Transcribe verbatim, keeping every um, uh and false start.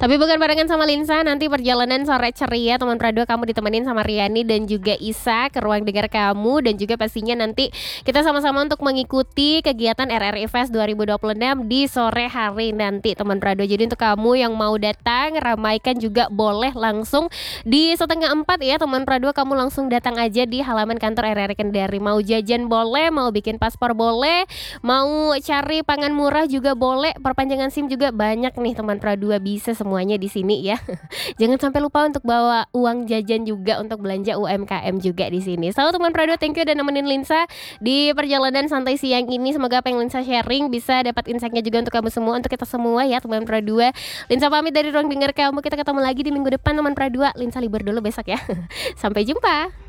Tapi bukan barengan sama Linsa, nanti perjalanan sore ceria teman Prado kamu ditemenin sama Riani dan juga Isa ke ruang dengar kamu, dan juga pastinya nanti kita sama-sama untuk mengikuti kegiatan R R I Fest dua ribu dua puluh enam di sore hari nanti teman Prado. Jadi untuk kamu yang mau datang ramaikan juga boleh langsung di setengah empat ya teman Prado, kamu langsung datang aja di halaman kantor R R I Kendari. Mau jajan boleh, mau bikin paspor boleh, mau cari pangan murah juga boleh, perpanjangan SIM juga banyak nih teman Prado, bisa semuanya di sini ya. Jangan sampai lupa untuk bawa uang jajan juga untuk belanja U M K M juga di sini. So teman Prado, thank you udah nemenin Linsa di perjalanan santai siang ini. Semoga apa yang Linsa sharing bisa dapat insight-nya juga untuk kamu semua, untuk kita semua ya teman Prado. Linsa pamit dari ruang dengar kamu. Kita ketemu lagi di minggu depan teman Prado. Linsa libur dulu besok ya. Sampai jumpa.